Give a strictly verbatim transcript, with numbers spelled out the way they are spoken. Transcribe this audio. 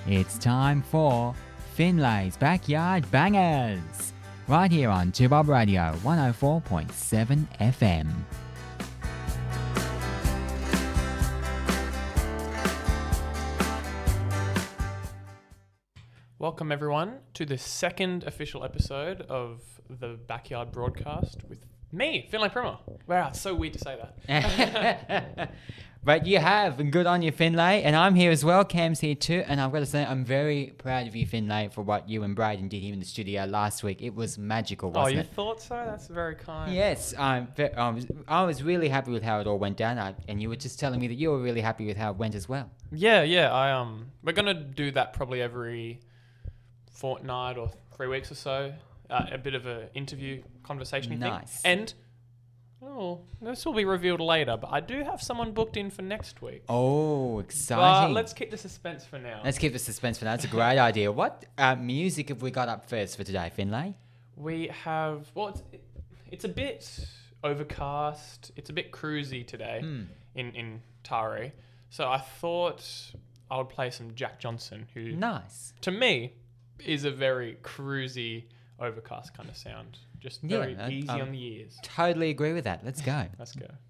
It's time for Finlay's Backyard Bangers, right here on two Bob Radio one oh four point seven F M. Welcome everyone to the second official episode of the Backyard Broadcast with me, Finlay Primer. Wow, it's so weird to say that. But you have, and good on you, Finlay. And I'm here as well. Cam's here too. And I've got to say, I'm very proud of you, Finlay, for what you and Braden did here in the studio last week. It was magical, Oh, wasn't you it? thought so? That's very kind. Yes, I'm ve- I was, I was really happy with how it all went down. I, and you were just telling me that you were really happy with how it went as well. Yeah, yeah. I um, we're gonna do that probably every fortnight or three weeks or so. Uh, a bit of an interview conversation thing. Nice. And oh, this will be revealed later, but I do have someone booked in for next week. Oh, But exciting. let's keep the suspense for now. Let's keep the suspense for that. That's a great idea. What uh, music have we got up first for today, Finlay? We have, well, it's, it's a bit overcast. It's a bit cruisy today Hmm. in, in Tari. So I thought I would play some Jack Johnson, who, Nice. to me, is a very cruisy, overcast kind of sound. Just Yeah, very I- easy um, on the ears. Totally agree with that. Let's go. Let's go.